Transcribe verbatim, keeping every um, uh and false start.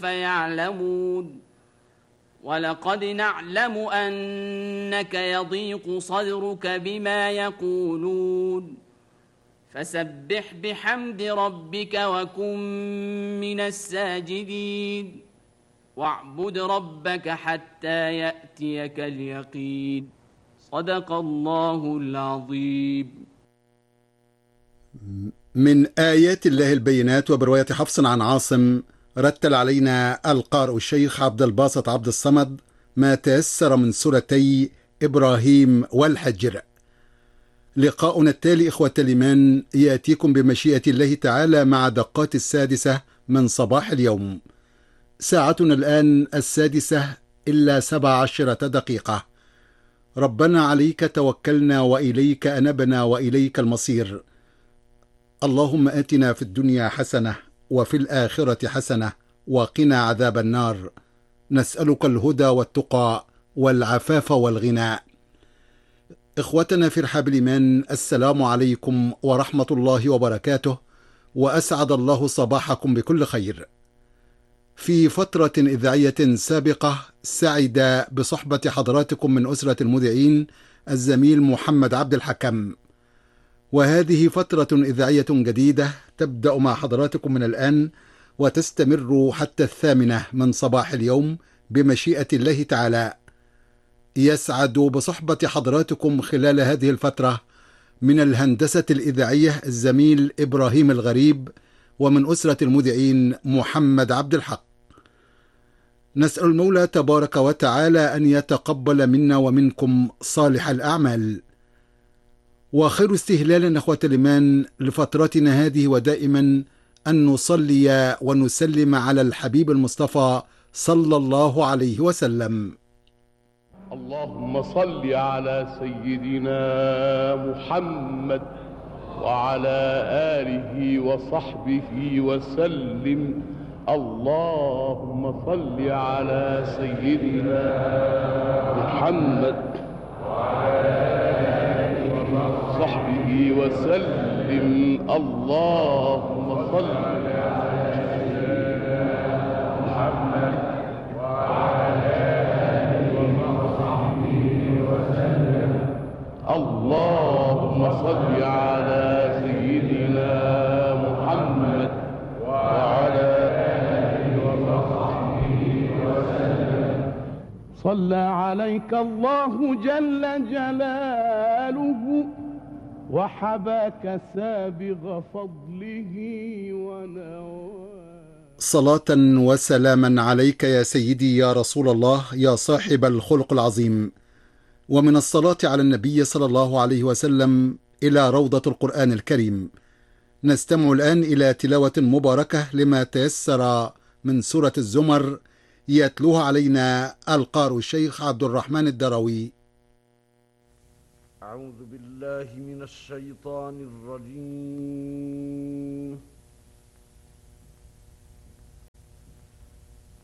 يعلمون ولقد نعلم أنك يضيق صدرك بما يقولون فسبح بحمد ربك وكن من الساجدين واعبد ربك حتى يأتيك اليقين صدق الله العظيم. من آيات الله البينات. وبرواية حفص عن عاصم رتل علينا القارئ الشيخ عبد الباسط عبد الصمد ما تيسر من سورتي إبراهيم والحجر. لقاؤنا التالي إخوة الإيمان يأتيكم بمشيئة الله تعالى مع دقات السادسة من صباح اليوم. ساعتنا الآن السادسة إلا سبع عشرة دقيقة. ربنا عليك توكلنا وإليك أنبنا وإليك المصير. اللهم آتنا في الدنيا حسنة وفي الآخرة حسنة وقنا عذاب النار. نسألك الهدى والتقى والعفاف والغنى. إخوتنا في رحاب الإيمان، السلام عليكم ورحمة الله وبركاته، وأسعد الله صباحكم بكل خير. في فترة إذاعية سابقة سعد بصحبة حضراتكم من أسرة المذيعين الزميل محمد عبد الحكم، وهذه فترة إذاعية جديدة تبدأ مع حضراتكم من الآن وتستمر حتى الثامنة من صباح اليوم بمشيئة الله تعالى. يسعد بصحبة حضراتكم خلال هذه الفترة من الهندسة الإذاعية الزميل إبراهيم الغريب، ومن أسرة المذيعين محمد عبد الحق. نسأل المولى تبارك وتعالى أن يتقبل منا ومنكم صالح الأعمال. وخير استهلالا أخوة الإيمان لفترتنا هذه ودائما أن نصلي ونسلم على الحبيب المصطفى صلى الله عليه وسلم. اللهم صل على سيدنا محمد وعلى آله وصحبه وسلم. اللهم صل على سيدنا محمد وعلى آله وصحبه وسلم. اللهم صل على سيدنا محمد وعلى آله وصحبه وسلم. اللهم صل على سيدنا محمد وعلى آله وصحبه وسلم. صلى عليك الله جل جلاله وحباك سابغ فضله ونواه. صلاة وسلاما عليك يا سيدي يا رسول الله يا صاحب الخلق العظيم. ومن الصلاة على النبي صلى الله عليه وسلم إلى روضة القرآن الكريم. نستمع الآن إلى تلاوة مباركة لما تيسر من سورة الزمر يتلوها علينا القارئ الشيخ عبد الرحمن الدروي. أعوذ بالله من الشيطان الرجيم.